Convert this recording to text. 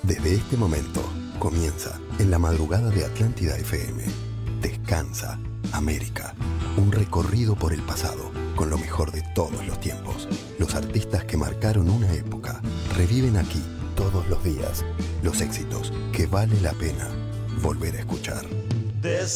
Desde este momento comienza en la madrugada de Atlántida FM. Descansa América. Un recorrido por el pasado con lo mejor de todos los tiempos. Los artistas que marcaron una época reviven aquí todos los días los éxitos que vale la pena volver a escuchar.